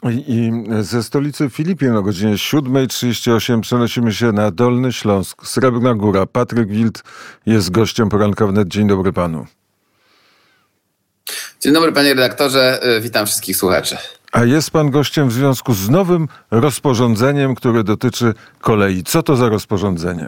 I ze stolicy Filipin o godzinie 7:38 przenosimy się na Dolny Śląsk, Srebrna Góra. Patryk Wild jest gościem poranka wnet. Dzień dobry panu. Dzień dobry panie redaktorze, witam wszystkich słuchaczy. A jest pan gościem w związku z nowym rozporządzeniem, które dotyczy kolei. Co to za rozporządzenie?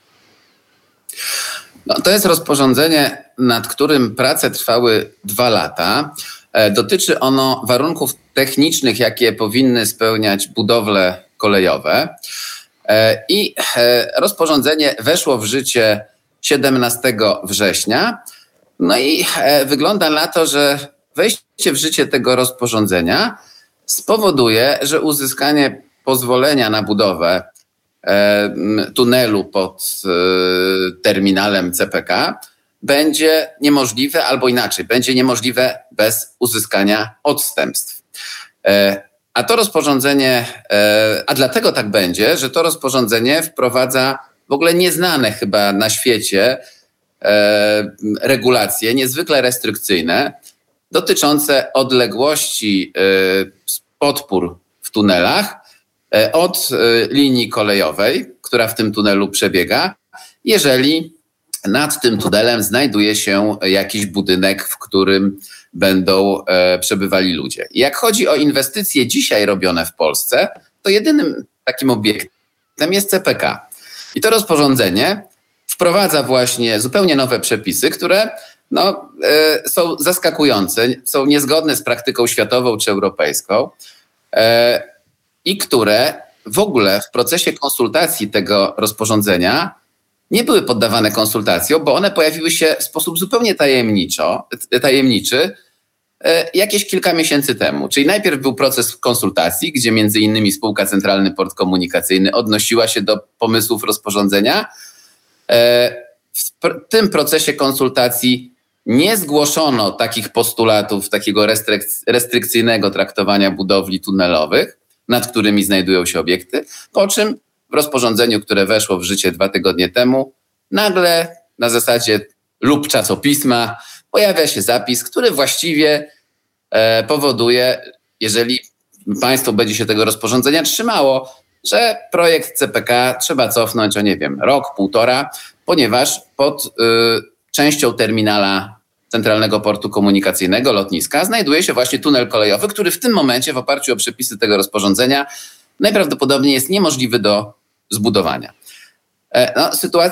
To jest rozporządzenie, nad którym prace trwały 2 lata. Dotyczy ono warunków technicznych, jakie powinny spełniać budowle kolejowe. I rozporządzenie weszło w życie 17 września. No i wygląda na to, że wejście w życie tego rozporządzenia spowoduje, że uzyskanie pozwolenia na budowę tunelu pod terminalem CPK będzie niemożliwe, albo inaczej, będzie niemożliwe bez uzyskania odstępstw. A to rozporządzenie, a dlatego tak będzie, że to rozporządzenie wprowadza w ogóle nieznane chyba na świecie regulacje niezwykle restrykcyjne dotyczące odległości podpór w tunelach od linii kolejowej, która w tym tunelu przebiega, jeżeli nad tym tunelem znajduje się jakiś budynek, w którym będą przebywali ludzie. Jak chodzi o inwestycje dzisiaj robione w Polsce, to jedynym takim obiektem jest CPK. I to rozporządzenie wprowadza właśnie zupełnie nowe przepisy, które są zaskakujące, są niezgodne z praktyką światową czy europejską i które w ogóle w procesie konsultacji tego rozporządzenia nie były poddawane konsultacjom, bo one pojawiły się w sposób zupełnie tajemniczy jakieś kilka miesięcy temu. Czyli najpierw był proces konsultacji, gdzie między innymi spółka Centralny Port Komunikacyjny odnosiła się do pomysłów rozporządzenia. W tym procesie konsultacji nie zgłoszono takich postulatów, takiego restrykcyjnego traktowania budowli tunelowych, nad którymi znajdują się obiekty, po czym w rozporządzeniu, które weszło w życie 2 tygodnie temu, nagle na zasadzie lub czasopisma pojawia się zapis, który właściwie powoduje, jeżeli państwo będzie się tego rozporządzenia trzymało, że projekt CPK trzeba cofnąć o, rok, 1,5, ponieważ pod częścią terminala Centralnego Portu Komunikacyjnego, lotniska, znajduje się właśnie tunel kolejowy, który w tym momencie w oparciu o przepisy tego rozporządzenia najprawdopodobniej jest niemożliwy do zbudowania. Sytuacja